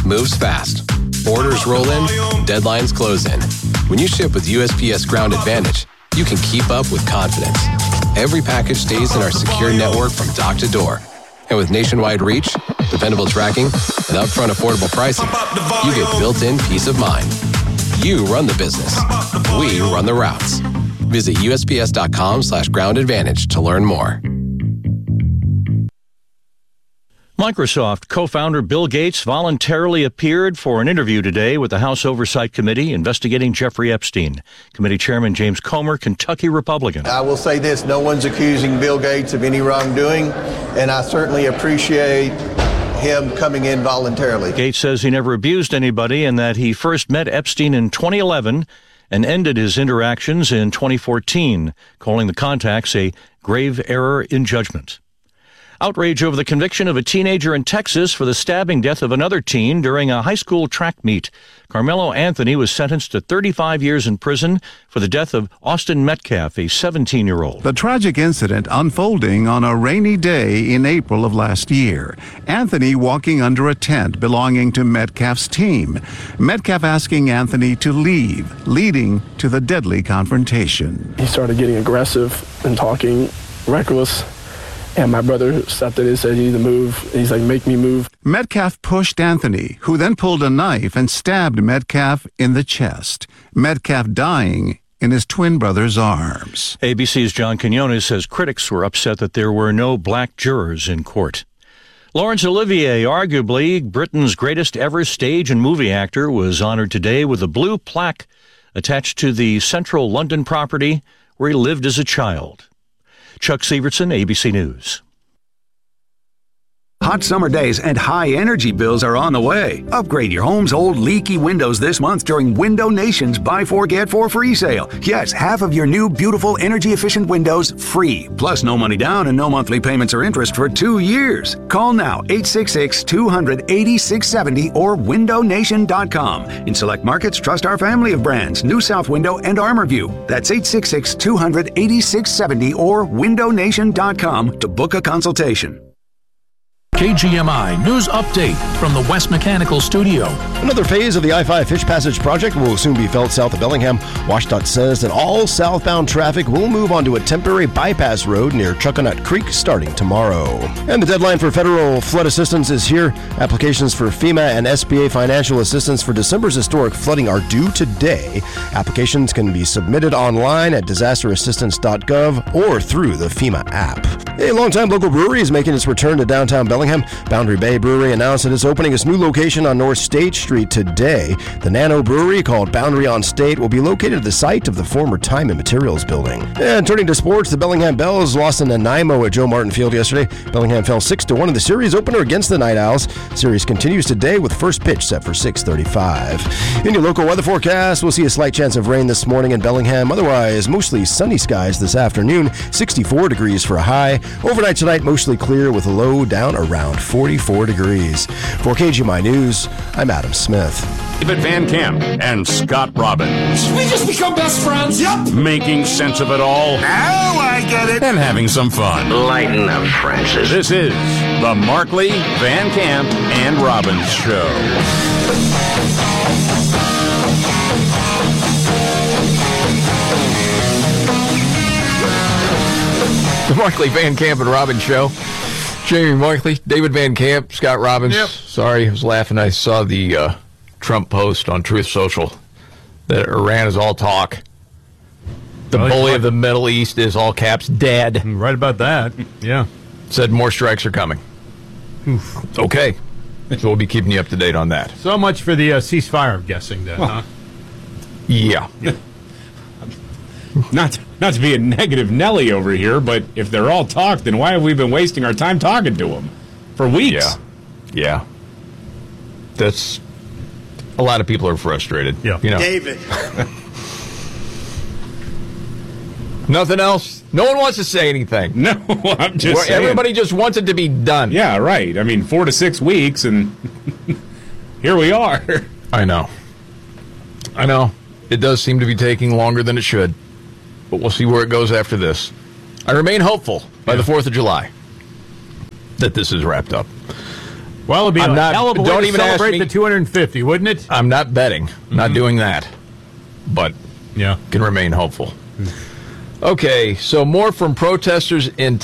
moves fast. Orders roll in, deadlines close in. When you ship with USPS Ground Advantage, you can keep up with confidence. Every package stays in our secure network from dock to door. And with nationwide reach, dependable tracking, and upfront affordable pricing, you get built-in peace of mind. You run the business. We run the routes. Visit USPS.com/Ground Advantage to learn more. Microsoft co-founder Bill Gates voluntarily appeared for an interview today with the House Oversight Committee investigating Jeffrey Epstein. Committee Chairman James Comer, Kentucky Republican. I will say this, no one's accusing Bill Gates of any wrongdoing, and I certainly appreciate him coming in voluntarily. Gates says he never abused anybody and that he first met Epstein in 2011 and ended his interactions in 2014, calling the contacts a grave error in judgment. Outrage over the conviction of a teenager in Texas for the stabbing death of another teen during a high school track meet. Carmelo Anthony was sentenced to 35 years in prison for the death of Austin Metcalf, a 17-year-old. The tragic incident unfolding on a rainy day in April of last year. Anthony walking under a tent belonging to Metcalf's team. Metcalf asking Anthony to leave, leading to the deadly confrontation. He started getting aggressive and talking reckless. And my brother stopped it and said, "You need to move." And he's like, "Make me move." Metcalf pushed Anthony, who then pulled a knife and stabbed Metcalf in the chest. Metcalf dying in his twin brother's arms. ABC's John Quinones says critics were upset that there were no black jurors in court. Laurence Olivier, arguably Britain's greatest ever stage and movie actor, was honored today with a blue plaque attached to the central London property where he lived as a child. Chuck Severson, ABC News. Hot summer days and high energy bills are on the way. Upgrade your home's old leaky windows this month during Window Nation's Buy 4 Get 4 free sale. Yes, half of your new beautiful energy efficient windows free. Plus no money down and no monthly payments or interest for 2 years. Call now 866-200-8670 or windownation.com. In select markets, trust our family of brands, New South Window and ArmorView. That's 866-200-8670 or windownation.com to book a consultation. KGMI News Update from the West Mechanical Studio. Another phase of the I-5 Fish Passage project will soon be felt south of Bellingham. WashDOT says that all southbound traffic will move onto a temporary bypass road near Chuckanut Creek starting tomorrow. And the deadline for federal flood assistance is here. Applications for FEMA and SBA financial assistance for December's historic flooding are due today. Applications can be submitted online at disasterassistance.gov or through the FEMA app. A longtime local brewery is making its return to downtown Bellingham. Boundary Bay Brewery announced that it's opening its new location on North State Street today. The Nano Brewery, called Boundary on State, will be located at the site of the former Time and Materials building. And turning to sports, the Bellingham Bells lost in Nanaimo at Joe Martin Field yesterday. Bellingham fell 6-1 in the series opener against the Night Owls. Series continues today with first pitch set for 6:35. In your local weather forecast, we'll see a slight chance of rain this morning in Bellingham. Otherwise, mostly sunny skies this afternoon. 64 degrees for a high. Overnight tonight, mostly clear with a low down around 44 degrees. For KGMI News, I'm Adam Smith. David Van Camp and Scott Robbins. We just become best friends. Yep. Making sense of it all. Now I get it. And having some fun. Lighten up, Francis. This is the Markley, Van Camp, and Robbins Show. The Markley, Van Camp, and Robbins Show. Jamie Markley, David Van Camp, Scott Robbins. Yep. Sorry, I was laughing. I saw the Trump post on Truth Social that Iran is all talk. The bully of the Middle East is, all caps, dead. Right about that, yeah. Said more strikes are coming. Oof. Okay. So we'll be keeping you up to date on that. So much for the ceasefire, I'm guessing, then, huh? Yeah. Not to be a negative Nelly over here, but if they're all talk, then why have we been wasting our time talking to them for weeks? Yeah. That's... A lot of people are frustrated. Yeah. You know. David. Nothing else? No one wants to say anything. No, I'm just saying. Everybody just wants it to be done. Yeah, right. I mean, 4 to 6 weeks, and here we are. I know. It does seem to be taking longer than it should. But we'll see where it goes after this. I remain hopeful by the 4th of July that this is wrapped up. Well, it'd be I'm a not- hell of a way don't to even ask celebrate me- the 250, wouldn't it? I'm not betting. Not doing that. But yeah, can remain hopeful. Okay, so more from protesters in